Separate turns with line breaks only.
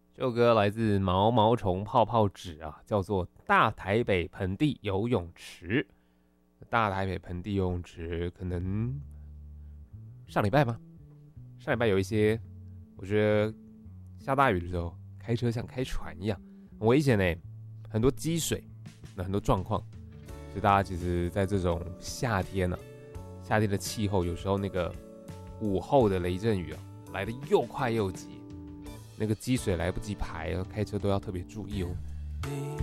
这首歌来自毛毛虫泡泡纸啊，叫做《大台北盆地游泳池》。大台北盆地游泳池可能上礼拜吗？上礼拜有一些，我觉得下大雨的时候开车像开船一样，很危险呢，很多积水，很多状况。所以大家其实，在这种夏天夏天的气候，有时候那个午后的雷阵雨来得又快又急。那个积水来不及排，开车都要特别注意哦。